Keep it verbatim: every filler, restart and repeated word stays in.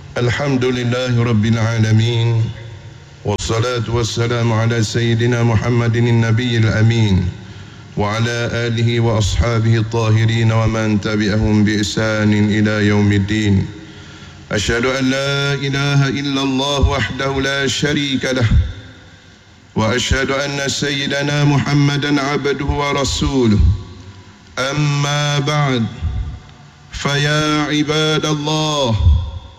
الحمد لله رب العالمين، والصلاة والسلام على سيدنا محمد النبي الأمين وعلى آله وأصحابه الطاهرين ومن تبعهم بإحسان إلى يوم الدين. أشهد أن لا إله إلا الله وحده لا شريك له، وأشهد أن سيدنا محمدا عبده ورسوله. أما بعد، فيا عباد الله،